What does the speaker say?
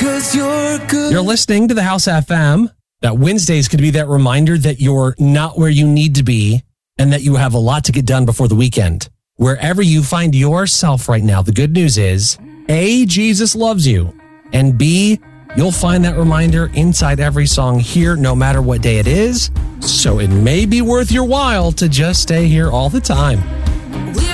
You're listening to the House FM. That Wednesday is going to be that reminder that you're not where you need to be and that you have a lot to get done before the weekend. Wherever you find yourself right now, the good news is, A, Jesus loves you, and B, you'll find that reminder inside every song here, no matter what day it is. So it may be worth your while to just stay here all the time.